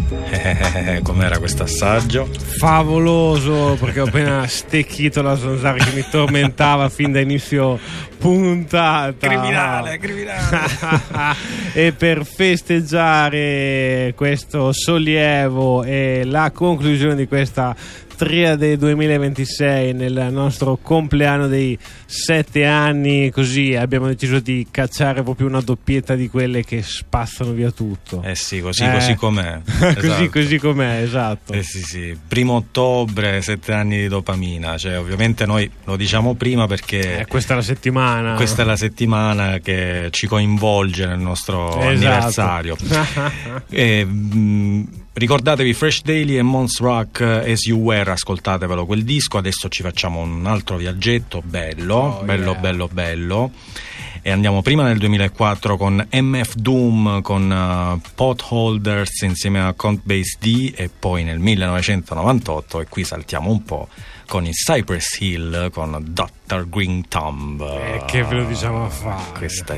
Com'era questo assaggio? Favoloso, perché ho appena stecchito la zanzara che mi tormentava fin da inizio puntata. Criminale. E per festeggiare questo sollievo e la conclusione di questa triade 2026 nel nostro compleanno dei 7 anni, così abbiamo deciso di cacciare proprio una doppietta di quelle che spazzano via tutto. Sì, così com'è. Così com'è, esatto. Sì. 1° ottobre, 7 anni di dopamina. Cioè, ovviamente noi lo diciamo prima perché questa è la settimana. Questa è la settimana che ci coinvolge nel nostro anniversario. Ricordatevi Fresh Daily e Mons Rock, As You Were, ascoltatevelo quel disco. Adesso ci facciamo un altro viaggetto bello. E andiamo prima nel 2004 con MF Doom con Potholders insieme a Count Bass D, e poi nel 1998, e qui saltiamo un po', con i Cypress Hill con Dr. Green Thumb. Che ve lo diciamo a fare? Questa è